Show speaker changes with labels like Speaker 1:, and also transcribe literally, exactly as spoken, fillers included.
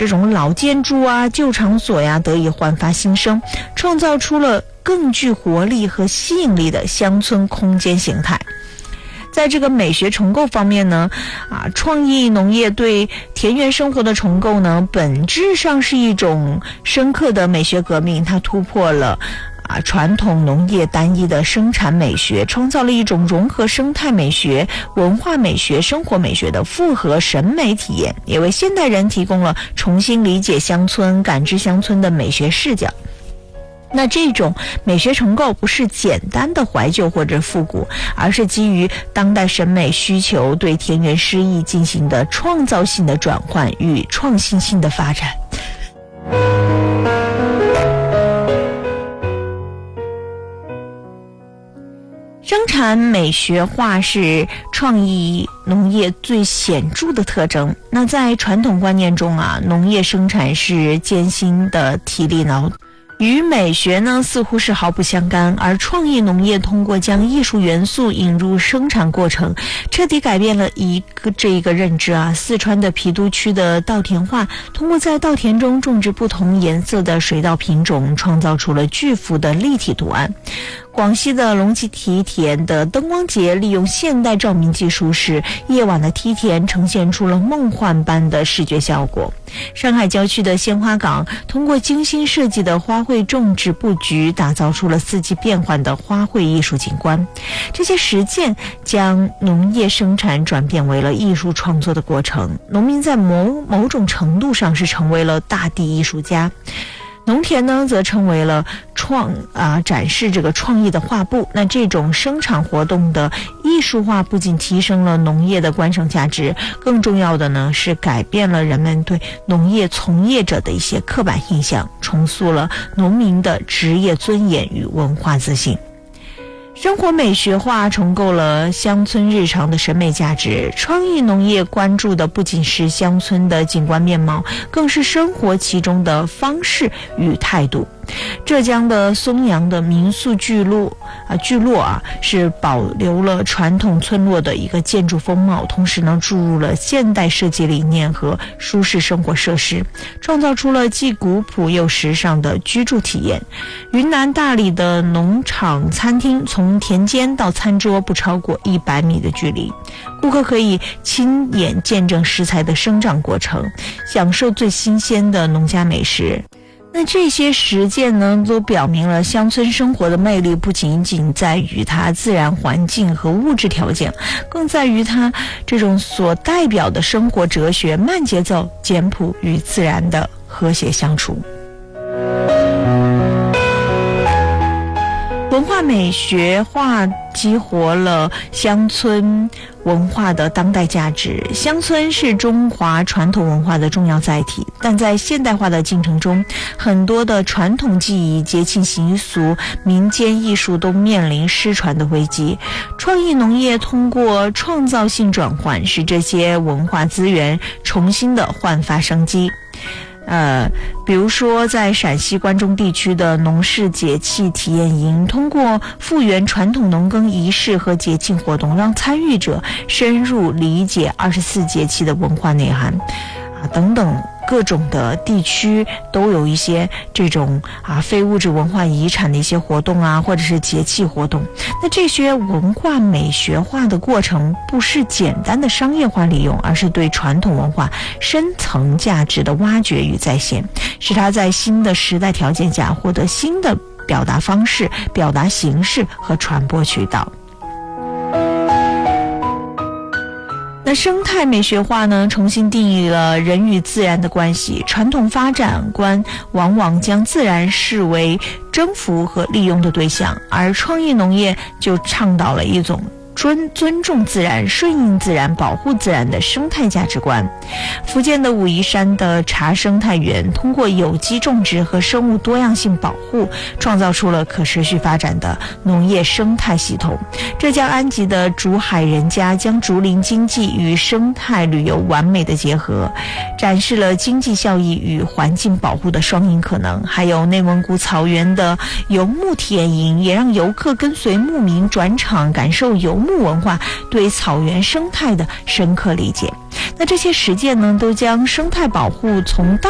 Speaker 1: 这种老建筑啊、旧场所呀得以焕发新生，创造出了更具活力和吸引力的乡村空间形态。在这个美学重构方面呢，啊，创意农业对田园生活的重构呢，本质上是一种深刻的美学革命，它突破了啊传统农业单一的生产美学，创造了一种融合生态美学、文化美学、生活美学的复合审美体验，也为现代人提供了重新理解乡村、感知乡村的美学视角。那这种美学重构不是简单的怀旧或者复古，而是基于当代审美需求对田园诗意进行的创造性的转换与创新性的发展。生产美学化是创意农业最显著的特征。那在传统观念中啊，农业生产是艰辛的体力劳与美学呢似乎是毫不相干，而创意农业通过将艺术元素引入生产过程，彻底改变了一个这一个认知啊。四川的郫都区的稻田画，通过在稻田中种植不同颜色的水稻品种，创造出了巨幅的立体图案。广西的龙脊梯田的灯光节利用现代照明技术，使夜晚的梯田呈现出了梦幻般的视觉效果。上海郊区的鲜花港通过精心设计的花卉种植布局，打造出了四季变换的花卉艺术景观。这些实践将农业生产转变为了艺术创作的过程，农民在某某种程度上是成为了大地艺术家。农田呢，则成为了创啊展示这个创意的画布。那这种生产活动的艺术化，不仅提升了农业的观赏价值，更重要的呢是改变了人们对农业从业者的一些刻板印象，重塑了农民的职业尊严与文化自信。生活美学化重构了乡村日常的审美价值。创意农业关注的不仅是乡村的景观面貌，更是生活其中的方式与态度。浙江的松阳的民宿聚落啊，聚落啊，是保留了传统村落的一个建筑风貌，同时呢，注入了现代设计理念和舒适生活设施，创造出了既古朴又时尚的居住体验。云南大理的农场餐厅，从田间到餐桌不超过一百米的距离，顾客可以亲眼见证食材的生长过程，享受最新鲜的农家美食。那这些实践呢，都表明了乡村生活的魅力不仅仅在于它自然环境和物质条件，更在于它这种所代表的生活哲学：慢节奏、简朴与自然的和谐相处。文化美学化激活了乡村文化的当代价值。乡村是中华传统文化的重要载体，但在现代化的进程中，很多的传统技艺、节庆习俗、民间艺术都面临失传的危机。创意农业通过创造性转换，使这些文化资源重新的焕发生机。呃，比如说在陕西关中地区的农事节气体验营，通过复原传统农耕仪式和节庆活动，让参与者深入理解二十四节气的文化内涵啊，等等。各种的地区都有一些这种啊非物质文化遗产的一些活动啊，或者是节气活动。那这些文化美学化的过程，不是简单的商业化利用，而是对传统文化深层价值的挖掘与再现，使它在新的时代条件下获得新的表达方式、表达形式和传播渠道。那生态美学化呢，重新定义了人与自然的关系。传统发展观往往将自然视为征服和利用的对象，而创意农业就倡导了一种尊尊重自然、顺应自然、保护自然的生态价值观。福建的武夷山的茶生态园通过有机种植和生物多样性保护，创造出了可持续发展的农业生态系统。浙江安吉的竹海人家将竹林经济与生态旅游完美的结合，展示了经济效益与环境保护的双赢可能。还有内蒙古草原的游牧体验营，也让游客跟随牧民转场，感受游牧文化对草原生态的深刻理解。那这些实践呢，都将生态保护从